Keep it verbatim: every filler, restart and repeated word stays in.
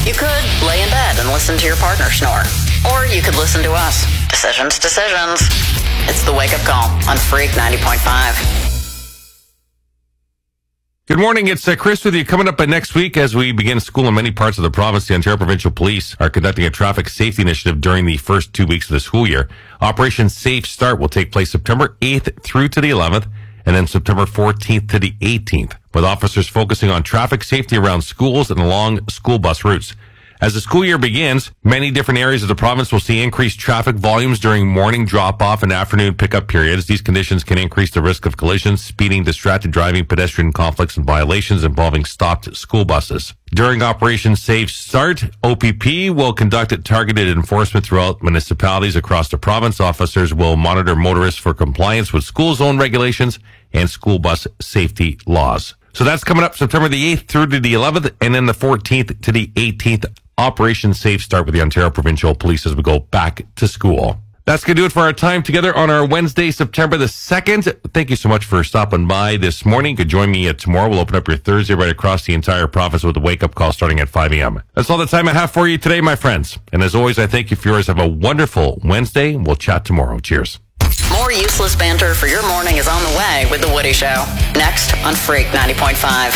You could lay in bed and listen to your partner snore. Or you could listen to us. Decisions, decisions. It's the Wake Up Call on Freak ninety point five. Good morning, it's uh, Chris with you. Coming up uh, next week as we begin school in many parts of the province, the Ontario Provincial Police are conducting a traffic safety initiative during the first two weeks of the school year. Operation Safe Start will take place September eighth through to the eleventh, and then September fourteenth to the eighteenth, with officers focusing on traffic safety around schools and along school bus routes. As the school year begins, many different areas of the province will see increased traffic volumes during morning drop-off and afternoon pickup periods. These conditions can increase the risk of collisions, speeding, distracted driving, pedestrian conflicts, and violations involving stopped school buses. During Operation Safe Start, O P P will conduct targeted enforcement throughout municipalities across the province. Officers will monitor motorists for compliance with school zone regulations and school bus safety laws. So that's coming up September the eighth through to the eleventh, and then the fourteenth to the eighteenth. Operation Safe Start with the Ontario Provincial Police as we go back to school. That's going to do it for our time together on our Wednesday, September the second. Thank you so much for stopping by this morning. You could join me tomorrow. We'll open up your Thursday right across the entire province with a wake-up call starting at five a.m. That's all the time I have for you today, my friends. And as always, I thank you for yours. Have a wonderful Wednesday. We'll chat tomorrow. Cheers. More useless banter for your morning is on the way with The Woody Show. Next on Freak ninety point five.